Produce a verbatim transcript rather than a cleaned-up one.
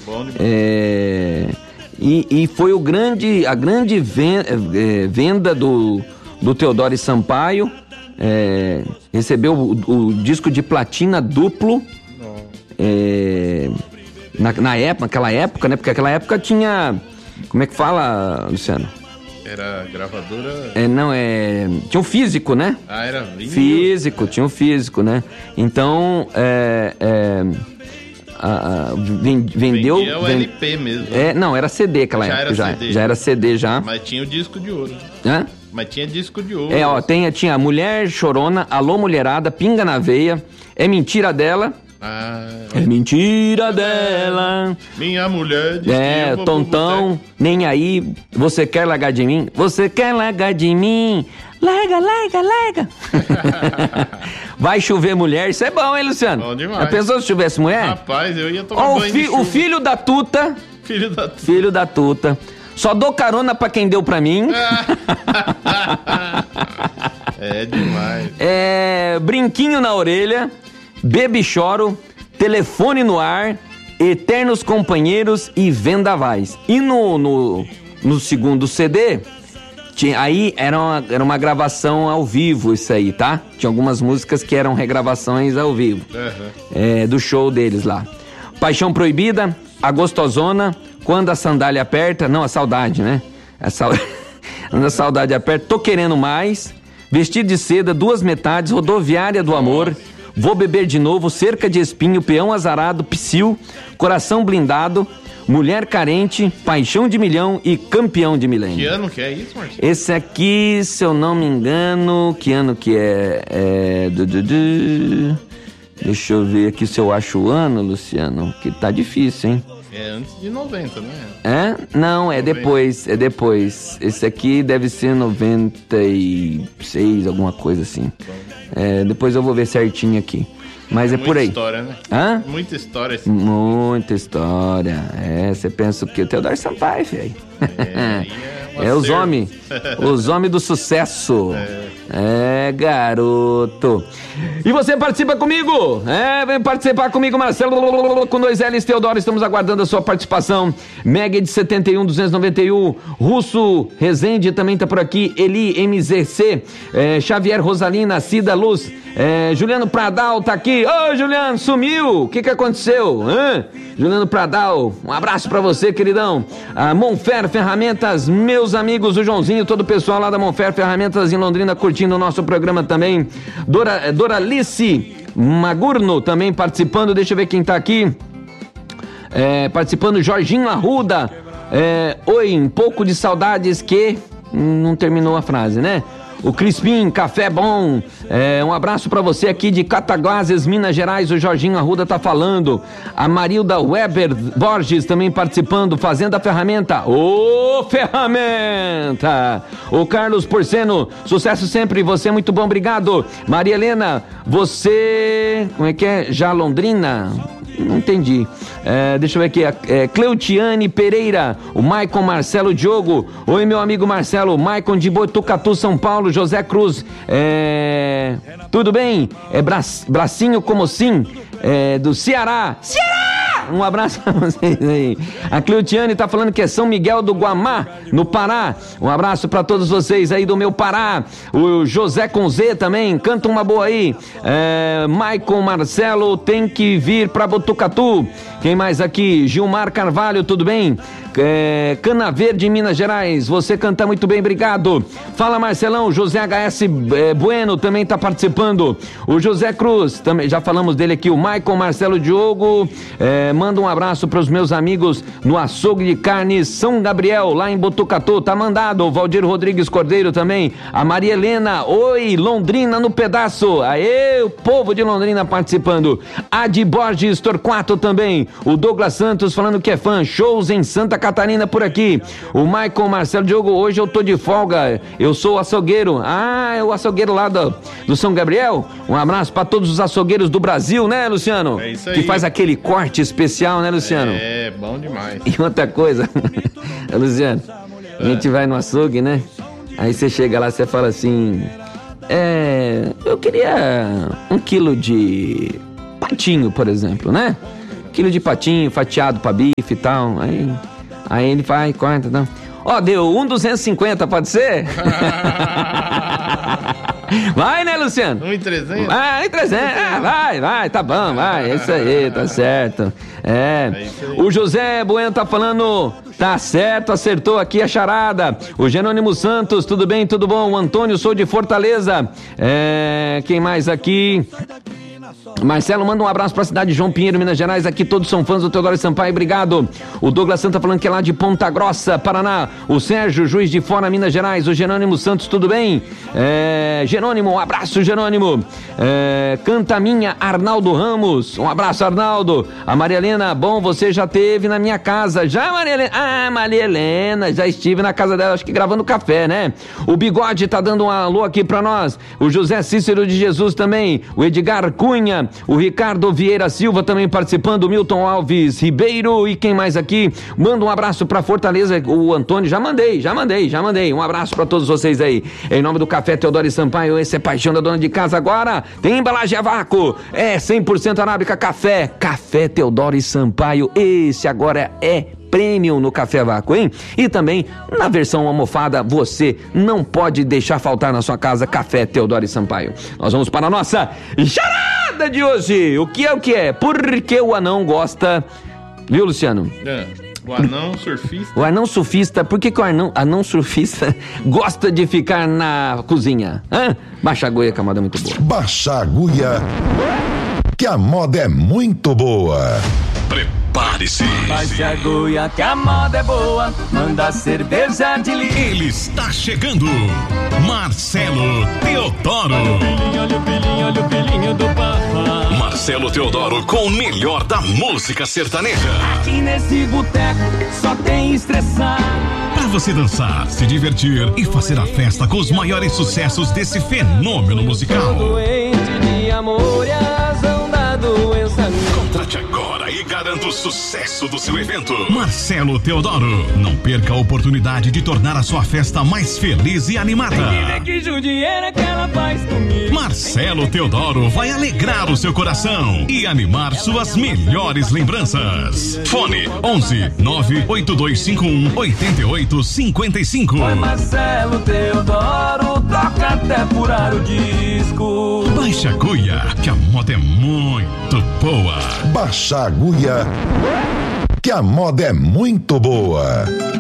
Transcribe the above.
Bom demais. É, e, e foi o grande, a grande venda, é, venda do, do Teodoro Sampaio. É, recebeu o, o disco de platina duplo. É, na, na época, naquela época, né? Porque aquela época tinha... Como é que fala, Luciano? Era gravadora... É, não, é... Tinha um físico, né? Ah, era vinil? Físico, tinha um físico, né? Então, é... é a, a, vendeu... Vendia o vend... L P mesmo. É, não, era C D aquela já época, era já. C D. Já era C D, já. Mas tinha o disco de ouro. Hã? Mas tinha disco de ouro. É, ó, tem, tinha Mulher Chorona, Alô Mulherada, Pinga na Veia, É Mentira Dela... Ah, é mentira dela. Minha mulher diz é, que eu vou tontão, nem aí. Você quer largar de mim? Você quer largar de mim? Larga, larga, larga. Vai chover mulher, isso é bom, hein, Luciano? Bom demais. Já pensou se tivesse mulher? Rapaz, eu ia tomar Ó, banho o, fi, de chuva. o filho da Tuta. Filho da Tuta. Filho da Tuta. Só dou carona pra quem deu pra mim. É demais. É, Brinquinho na Orelha. Bebe Choro, Telefone no Ar, Eternos Companheiros e Vendavais. E no, no, no segundo C D, tinha, aí era uma, era uma gravação ao vivo isso aí, tá? Tinha algumas músicas que eram regravações ao vivo, Uhum. é, do show deles lá. Paixão Proibida, A Gostosona, Quando a Sandália Aperta, não, a Saudade, né? A sal... Quando a Saudade Aperta, Tô Querendo Mais, Vestido de Seda, Duas Metades, Rodoviária do Amor... Nossa. Vou Beber de Novo, Cerca de Espinho, Peão Azarado, Psyu, Coração Blindado, Mulher Carente, Paixão de Milhão e Campeão de Milênio. Que ano que é isso, Marcelo? Esse aqui, se eu não me engano, que ano que é? É... Du, du, du. Deixa eu ver aqui se eu acho o ano, Luciano, que tá difícil, hein? É antes de noventa, né? É? Não, é depois, é depois. Esse aqui deve ser noventa e seis, alguma coisa assim. É, depois eu vou ver certinho aqui. Mas é, é por aí. Muita história, né? Hã? Muita história. Assim. Muita história. É, você pensa o quê? O Teodoro Sampaio, velho. É, é, é os homens. Os homens do sucesso. É. é, garoto. E você participa comigo? É, vem participar comigo, Marcelo, com dois L's, Teodoro. Estamos aguardando a sua participação. Mega de setenta e um, duzentos e noventa e um. Russo Rezende também tá por aqui. Eli M Z C. É, Xavier Rosalina, Cida Luz. É, Juliano Pradal tá aqui. Ô, Juliano, sumiu. O que que aconteceu? Hã? Juliano Pradal, um abraço pra você, queridão. A Monfer Ferramentas, meus amigos, o Joãozinho, todo o pessoal lá da Monfer Ferramentas em Londrina curtindo o nosso programa também. Dora, Doralice Magurno também participando. Deixa eu ver quem tá aqui. É, participando, Jorginho Arruda. É, Oi, um pouco de saudades que... Não terminou a frase, né? O Crispim, Café Bom, é, um abraço pra você aqui de Cataguases, Minas Gerais, o Jorginho Arruda tá falando. A Marilda Weber Borges também participando, Fazenda Ferramenta. Ô, Ferramenta! O Carlos Porceno, sucesso sempre, você é muito bom, obrigado. Maria Helena, você, como é que é? Já Londrina? Não entendi. É, deixa eu ver aqui. É, Cleutiane Pereira, o Maicon Marcelo Diogo. Oi, meu amigo Marcelo. Maicon de Botucatu, São Paulo. José Cruz. É, tudo bem? É bra, Bracinho como sim? É, do Ceará. Ceará! Um abraço pra vocês aí. A Cleutiane tá falando que é São Miguel do Guamá, no Pará. Um abraço pra todos vocês aí do meu Pará. O José com Z também, canta uma boa aí. É, Maicon Marcelo tem que vir pra Botucatu. Quem mais aqui? Gilmar Carvalho, tudo bem? É, Cana Verde, Minas Gerais, você canta muito bem, obrigado. Fala, Marcelão. José H S é, Bueno também tá participando. O José Cruz, também, já falamos dele aqui. O Maicon Marcelo Diogo, é, manda um abraço para os meus amigos no Açougue de Carnes São Gabriel, lá em Botucatu, tá mandado. O Valdir Rodrigues Cordeiro também. A Maria Helena, oi, Londrina no pedaço. Aê, o povo de Londrina participando. Adi Borges Torquato também. O Douglas Santos falando que é fã. Shows em Santa Catarina por aqui. O Maicon Marcelo Diogo, hoje eu tô de folga. Eu sou o açougueiro. Ah, é o açougueiro lá do, do São Gabriel. Um abraço para todos os açougueiros do Brasil, né, Luciano? É isso aí. Que faz aquele corte especial, né, Luciano? É, bom demais. E outra coisa, Luciano, a gente vai no açougue, né? Aí você chega lá, você fala assim: É, eu queria um quilo de patinho, por exemplo, né? quilo de patinho fatiado pra bife e tal. Aí, aí ele vai, corta, não. Ó, oh, deu um duzentos e cinquenta, pode ser? Vai, né, Luciano? um e trezentos? Vai, um e trezentos. Ah, vai, vai, tá bom, vai. É isso aí, tá certo. É. é isso aí. O José Bueno tá falando, tá certo, acertou aqui a charada. O Jerônimo Santos, tudo bem, tudo bom? O Antônio, sou de Fortaleza. É, quem mais aqui? Marcelo, manda um abraço pra cidade de João Pinheiro, Minas Gerais. Aqui todos são fãs do Teodoro Sampaio, obrigado. O Douglas Santa falando que é lá de Ponta Grossa, Paraná. O Sérgio, Juiz de Fora, Minas Gerais. O Jerônimo Santos, tudo bem? É, Jerônimo, um abraço, Jerônimo. É, Canta Minha, Arnaldo Ramos. Um abraço, Arnaldo. A Maria Helena, bom, você já teve na minha casa. Já, Maria Helena? Ah, Maria Helena, já estive na casa dela, acho que gravando café, né? O Bigode tá dando um alô aqui pra nós. O José Cícero de Jesus também. O Edgar Cunha. O Ricardo Vieira Silva também participando, o Milton Alves Ribeiro e quem mais aqui? Manda um abraço pra Fortaleza, o Antônio, já mandei, já mandei, já mandei, um abraço pra todos vocês aí, em nome do Café Teodoro e Sampaio, esse é paixão da dona de casa agora, tem embalagem a vácuo, é cem por cento arábica café, Café Teodoro e Sampaio, esse agora é Premium no Café Vácuo, hein? E também, na versão almofada, você não pode deixar faltar na sua casa Café Teodoro e Sampaio. Nós vamos para a nossa charada de hoje. O que é o que é? Por que o anão gosta... Viu, Luciano? É. O anão surfista. O anão surfista, por que, que o anão, anão surfista gosta de ficar na cozinha? Hã? Baixa a agulha, que a moda é muito boa. Baixa a agulha, que a moda é muito boa. Prepare-se. Baixe a agulha que a moda é boa. Manda cerveja de litro. Ele está chegando. Marcelo Teodoro. Olha o pilinho, olha o pilinho, olha o pilinho do papai. Marcelo Teodoro com o melhor da música sertaneja. Aqui nesse boteco só tem estressado. Pra você dançar, se divertir e fazer a festa com os maiores sucessos desse fenômeno musical. Doente de amor e a razão da doença. Contrate agora e garanta o sucesso do seu evento. Marcelo Teodoro. Não perca a oportunidade de tornar a sua festa mais feliz e animada. Que judieira que ela faz comigo. Marcelo Teodoro vai alegrar o seu coração e animar suas melhores lembranças. Fone onze nove oito dois cinco um oito oito cinco cinco. Oi, Marcelo Teodoro, toca até furar o disco. Baixe a agulha, que a moda é muito boa. Baixa a agulha, que a moda é muito boa.